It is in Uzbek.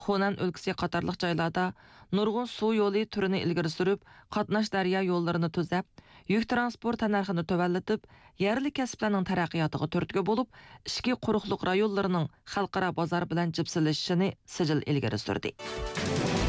Xonan өлкىسى qatarlıq joylarda nurg'un suv yo'li turini ilgari surib, qatnash daryo yo'llarini tuzab, yuk transport tannarxini tovanlatib, yerli kasblarning taraqqiyotiga turtki bo'lib, ishki quruqliq rayonlarining xalqaro bozor bilan jipsilishishini sijil ilgari surdi.